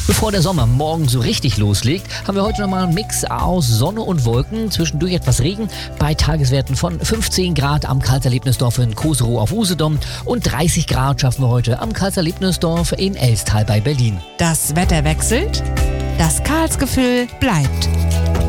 Bevor der Sommer morgen so richtig loslegt, haben wir heute nochmal einen Mix aus Sonne und Wolken, zwischendurch etwas Regen, bei Tageswerten von 15 Grad am Karlserlebnisdorf in Koserow auf Usedom und 30 Grad schaffen wir heute am Karlserlebnisdorf in Elstal bei Berlin. Das Wetter wechselt, das Karlsgefühl bleibt.